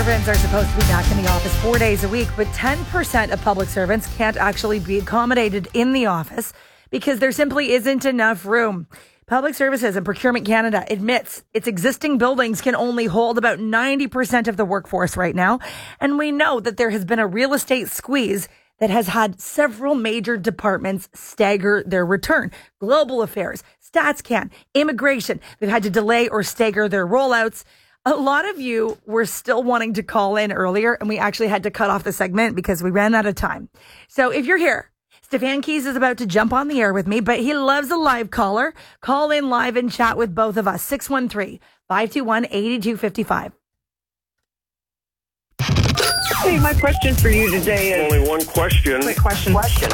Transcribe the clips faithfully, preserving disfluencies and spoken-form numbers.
servants are supposed to be back in the office four days a week, but ten percent of public servants can't actually be accommodated in the office because there simply isn't enough room. Public Services and Procurement Canada admits its existing buildings can only hold about ninety percent of the workforce right now. And we know that there has been a real estate squeeze that has had several major departments stagger their return. Global Affairs, StatsCan, Immigration, they've had to delay or stagger their rollouts. A lot of you were still wanting to call in earlier, and we actually had to cut off the segment because we ran out of time. So if you're here, Stefan Keys is about to jump on the air with me, but he loves a live caller. Call in live and chat with both of us. six one three, five two one, eight two five five. Hey, my question for you today is... Only one question. Quick question. Question.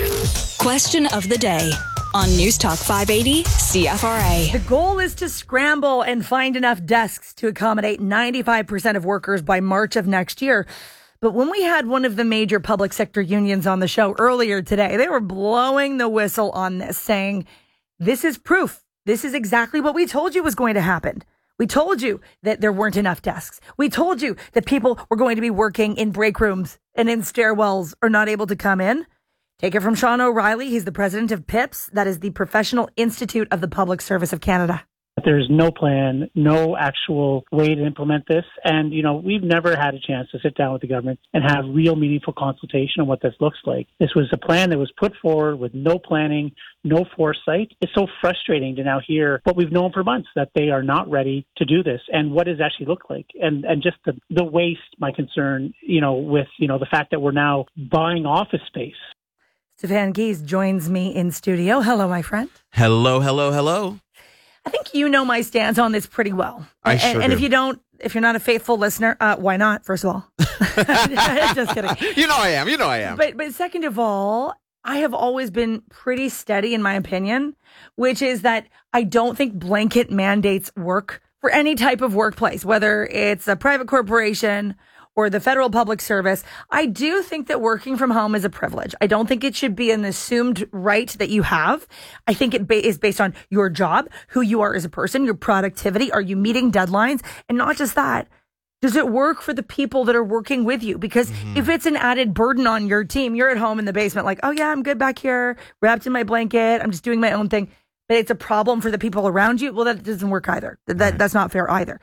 Question of the day on News Talk five eighty C F R A. The goal is to scramble and find enough desks to accommodate ninety-five percent of workers by March of next year. But when we had one of the major public sector unions on the show earlier today, they were blowing the whistle on this, saying, this is proof. This is exactly what we told you was going to happen. We told you that there weren't enough desks. We told you that people were going to be working in break rooms and in stairwells or not able to come in. Take it from Sean O'Reilly. He's the president of P I P S. That is the Professional Institute of the Public Service of Canada. There's no plan, no actual way to implement this. And, you know, we've never had a chance to sit down with the government and have real meaningful consultation on what this looks like. This was a plan that was put forward with no planning, no foresight. It's so frustrating to now hear what we've known for months, that they are not ready to do this and what does it actually look like. And and just the, the waste, my concern, you know, with, you know, the fact that we're now buying office space. Stefan Keys joins me in studio. Hello, my friend. Hello, hello, hello. I think you know my stance on this pretty well. I and, sure and do. if you don't, if you're not a faithful listener, uh, why not, first of all? Just kidding. You know I am. You know I am. But, but second of all, I have always been pretty steady in my opinion, which is that I don't think blanket mandates work for any type of workplace, whether it's a private corporation or the federal public service. I do think that working from home is a privilege. I don't think it should be an assumed right that you have. I think it ba- is based on your job, who you are as a person, your productivity. Are you meeting deadlines? And not just that, does it work for the people that are working with you? Because mm-hmm. if it's an added burden on your team, you're at home in the basement like, oh yeah, I'm good back here, wrapped in my blanket, I'm just doing my own thing. But it's a problem for the people around you. Well, that doesn't work either. That right. That's not fair either.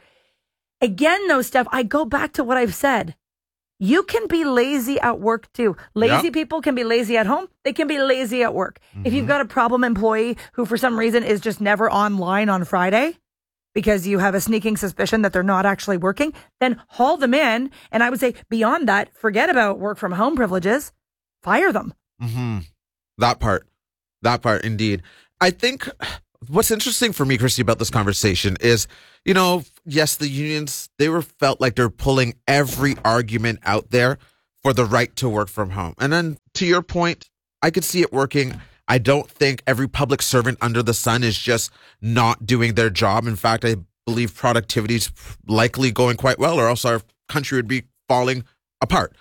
Again, though, Steph, I go back to what I've said. You can be lazy at work, too. Lazy yep. people can be lazy at home. They can be lazy at work. Mm-hmm. If you've got a problem employee who, for some reason, is just never online on Friday because you have a sneaking suspicion that they're not actually working, then haul them in. And I would say beyond that, forget about work from home privileges. Fire them. Mm-hmm. That part. That part, indeed. I think... What's interesting for me, Christy, about this conversation is, you know, yes, the unions, they were felt like they're pulling every argument out there for the right to work from home. And then to your point, I could see it working. I don't think every public servant under the sun is just not doing their job. In fact, I believe productivity is likely going quite well, or else our country would be falling apart.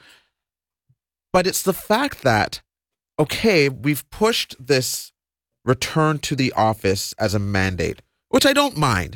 But it's the fact that, okay, we've pushed this return to the office as a mandate, which I don't mind,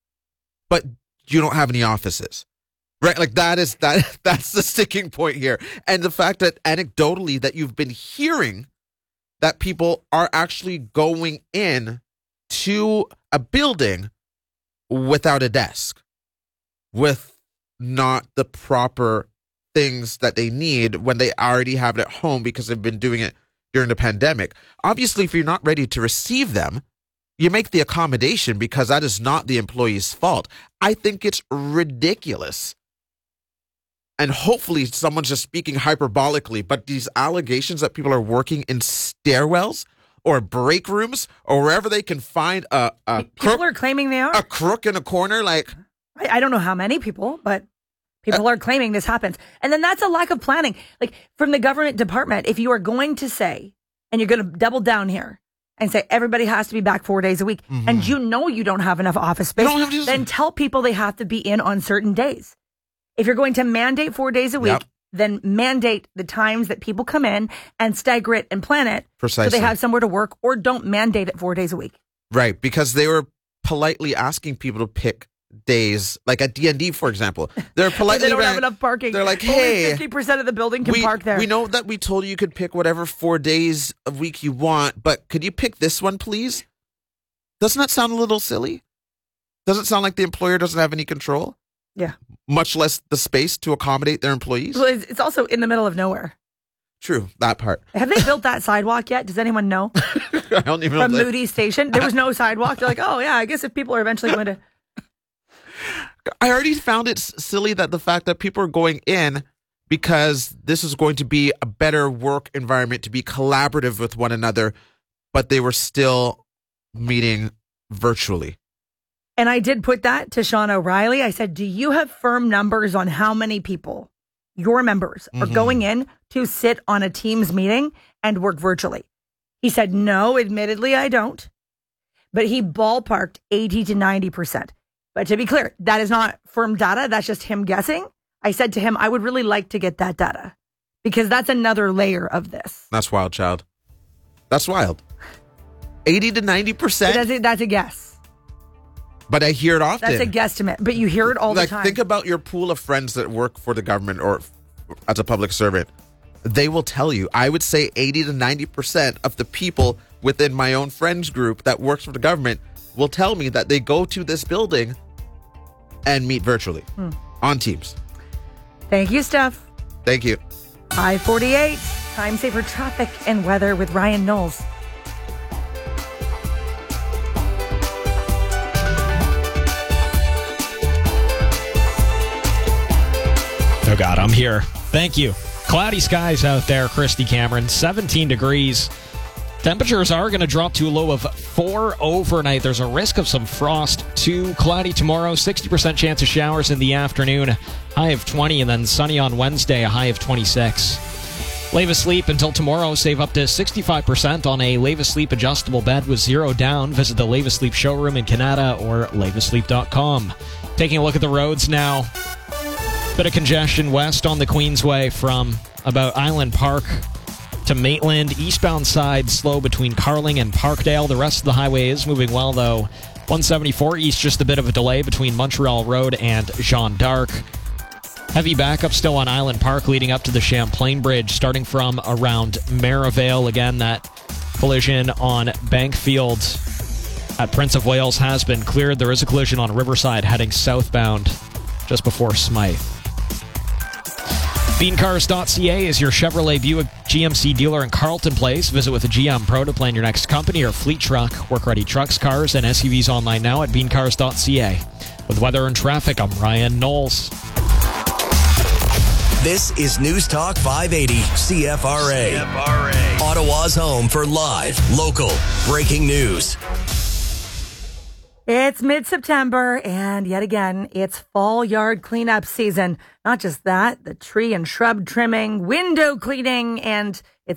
but you don't have any offices, right? Like that is, that that's the sticking point here. And the fact that anecdotally that you've been hearing that people are actually going in to a building without a desk, with not the proper things that they need when they already have it at home because they've been doing it during the pandemic. Obviously, if you're not ready to receive them, you make the accommodation because that is not the employee's fault. I think it's ridiculous. And hopefully someone's just speaking hyperbolically, but these allegations that people are working in stairwells or break rooms or wherever they can find a, a people crook, are claiming they are. A crook in a corner, like... I, I don't know how many people, but... People are claiming this happens. And then that's a lack of planning. Like from the government department, if you are going to say, and you're going to double down here and say everybody has to be back four days a week, mm-hmm. and you know you don't have enough office space, to- then tell people they have to be in on certain days. If you're going to mandate four days a week, yep. then mandate the times that people come in and stagger it and plan it Precisely. So they have somewhere to work, or don't mandate it four days a week. Right, because they were politely asking people to pick days, like at D and D, for example. They're politely they don't have ran- enough parking. They're like, Only hey, fifty percent of the building can we, park there. we know that we told you you could pick whatever four days a week you want, but could you pick this one, please? Doesn't that sound a little silly? Doesn't it sound like the employer doesn't have any control? Yeah. Much less the space to accommodate their employees? Well, it's it's also in the middle of nowhere. True, that part. Have they built that sidewalk yet? Does anyone know? I don't even From know. if they- Moody Station, there was no sidewalk. They're like, oh yeah, I guess if people are eventually going to. I already found it s- silly that the fact that people are going in because this is going to be a better work environment to be collaborative with one another, but they were still meeting virtually. And I did put that to Sean O'Reilly. I said, do you have firm numbers on how many people, your members, are Mhm. going in to sit on a Teams meeting and work virtually? He said, no, admittedly, I don't. But he ballparked eighty to ninety percent. But to be clear, that is not firm data. That's just him guessing. I said to him, I would really like to get that data because that's another layer of this. That's wild, child. That's wild. eighty to ninety percent. That's a, that's a guess. But I hear it often. That's a guesstimate. But you hear it all like, the time. think about your pool of friends that work for the government or f- as a public servant. They will tell you, I would say eighty to ninety percent of the people within my own friends group that works for the government will tell me that they go to this building and meet virtually Hmm. on Teams. Thank you, Steph. Thank you. I forty-eight. Time saver traffic and weather with Ryan Knowles. Oh, God, I'm here. Thank you. Cloudy skies out there, Christy Cameron. seventeen degrees. Temperatures are going to drop to a low of four overnight. There's a risk of some frost. Too cloudy tomorrow. sixty percent chance of showers in the afternoon. High of twenty, and then sunny on Wednesday, a high of twenty-six. Leva Sleep until tomorrow. Save up to sixty-five percent on a Leva Sleep adjustable bed with zero down. Visit the Leva Sleep showroom in Canada or leva sleep dot com. Taking a look at the roads now. Bit of congestion west on the Queensway from about Island Park to Maitland. Eastbound side slow between Carling and Parkdale. The rest of the highway is moving well, though. one seventy-four east, just a bit of a delay between Montreal Road and Jeanne d'Arc. Heavy backup still on Island Park leading up to the Champlain Bridge, starting from around Maryvale. Again, that collision on Bankfield at Prince of Wales has been cleared. There is a collision on Riverside heading southbound just before Smythe. bean cars dot c a is your Chevrolet Buick G M C dealer in Carlton Place. Visit with a G M Pro to plan your next company or fleet truck. Work-ready trucks, cars, and S U Vs online now at bean cars dot c a. With weather and traffic, I'm Ryan Knowles. This is News Talk five eighty C F R A. C F R A. Ottawa's home for live, local, breaking news. It's mid-September, and yet again, it's fall yard cleanup season. Not just that, the tree and shrub trimming, window cleaning, and it's